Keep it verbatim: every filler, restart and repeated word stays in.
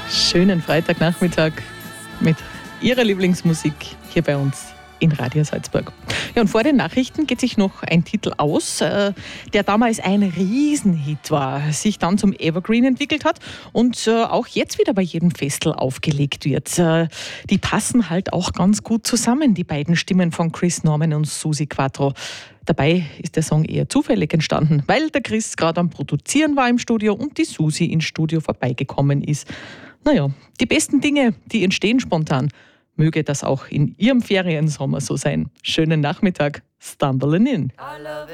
Schönen Freitagnachmittag mit Ihrer Lieblingsmusik hier bei uns in Radio Salzburg. Ja, und vor den Nachrichten geht sich noch ein Titel aus, äh, der damals ein Riesenhit war, sich dann zum Evergreen entwickelt hat und äh, auch jetzt wieder bei jedem Festel aufgelegt wird. Äh, die passen halt auch ganz gut zusammen, die beiden Stimmen von Chris Norman und Suzi Quatro. Dabei ist der Song eher zufällig entstanden, weil der Chris gerade am Produzieren war im Studio und die Susi ins Studio vorbeigekommen ist. Naja, die besten Dinge, die entstehen spontan. Möge das auch in Ihrem Feriensommer so sein. Schönen Nachmittag, Stumbling In.